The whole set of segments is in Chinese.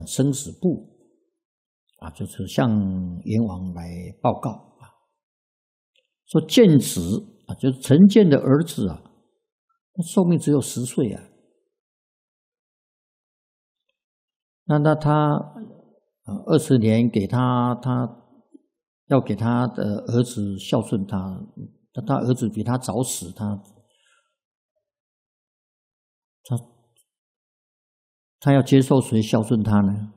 生死簿啊，就是向阎王来报告啊，说建子啊，就是陈建的儿子啊，寿命只有10岁啊。那他20年给他要给他的儿子孝顺他，他儿子比他早死，他要接受谁孝顺他呢？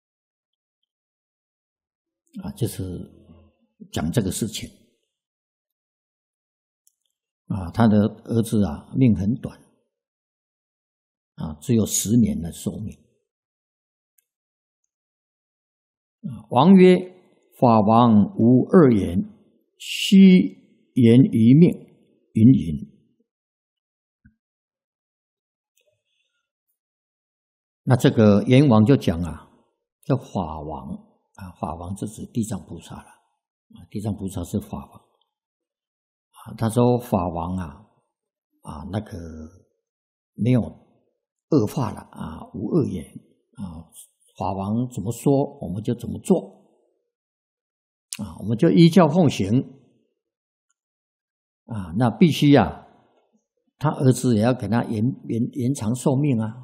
啊，就是讲这个事情啊，他的儿子啊命很短啊，只有10年的寿命。王曰：法王无2言，须言一命，云云。那这个阎王就讲啊，叫法王啊，法王这是地藏菩萨了啊，地藏菩萨是法王啊。他说法王那个没有恶法了啊，无2言啊，法王怎么说我们就怎么做啊，我们就依教奉行啊。那必须他儿子也要给他延长寿命啊。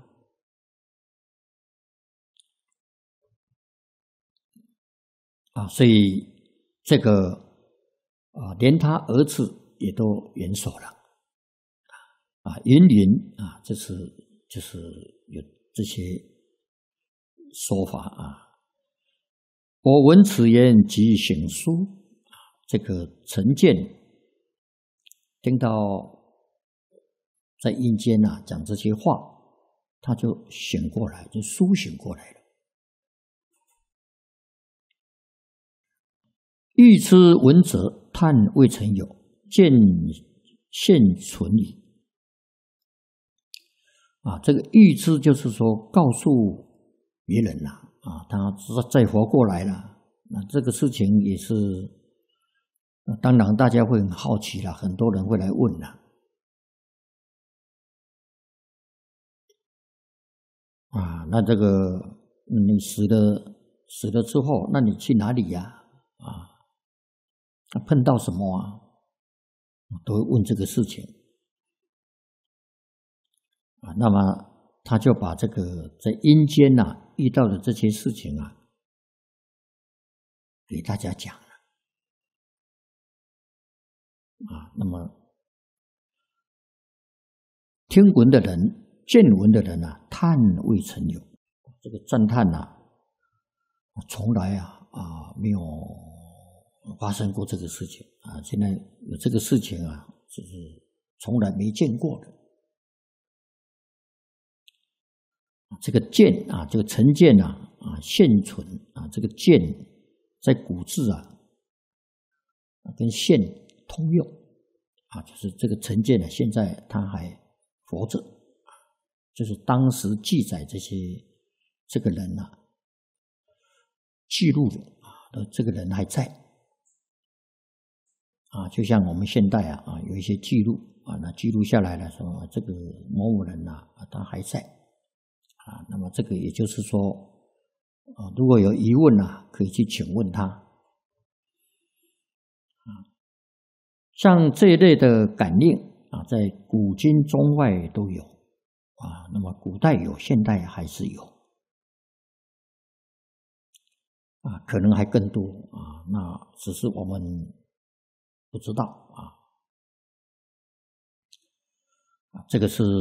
所以这个连他儿子也都元首了云云啊，就是有这些说法啊。我闻此言，即醒书啊。这个陈建听到在阴间讲这些话，他就醒过来，就苏醒过来了。欲知闻者，叹未曾有，见现存矣。这个预知就是说告诉别人他再活过来了。那这个事情也是，当然大家会很好奇了，很多人会来问了。那这个你死了之后，那你去哪里呀？碰到什么都会问这个事情那么他就把这个在阴间遇到的这些事情给大家讲了那么听闻的人、见闻的人叹未曾有，这个赞叹从来没有发生过这个事情现在有这个事情就是从来没见过的。这个见这个陈见现存这个见在古字跟现通用就是这个陈见现在他还活着就是当时记载这个人记录的这个人还在就像我们现代有一些记录那记录下来了说这个某某人他还在那么这个也就是说如果有疑问可以去请问他像这一类的感应在古今中外都有那么古代有，现代还是有可能还更多那只是我们不知道这个是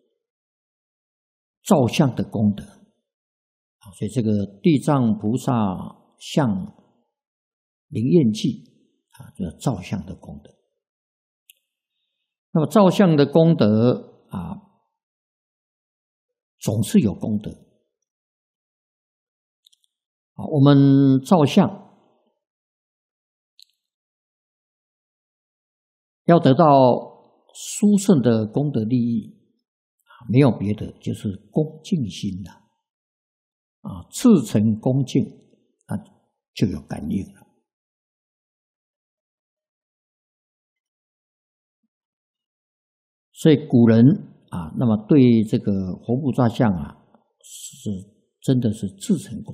照相的功德所以这个地藏菩萨像灵验记就是照相的功德。那么照相的功德总是有功德我们照相要得到殊胜的功德利益没有别的，就是恭敬心赤诚恭敬就有感应了。所以古人那么对这个活菩萨像是真的是自成功。